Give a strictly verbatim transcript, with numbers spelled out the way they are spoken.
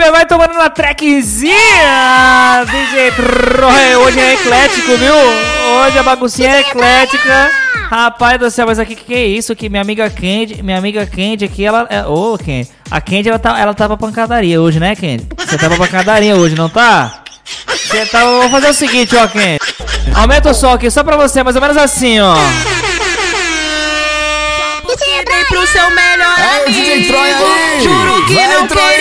Gamer vai tomando na trackzinha. D J Troy, hoje é eclético, viu? Hoje a baguncinha é eclética. Rapaz do céu, mas aqui que, que é isso? Que minha amiga Candy, minha amiga Candy aqui, ela... Ô, oh, Candy, a Candy, ela tá, ela tá pra pancadaria hoje, né, Candy? Você tá pra pancadaria hoje, não tá? Você tá... Vou fazer o seguinte, ó, Candy. Aumenta o som aqui, só pra você, mais ou menos assim, ó. Dei pro seu melhor amigo. Juro que não queria.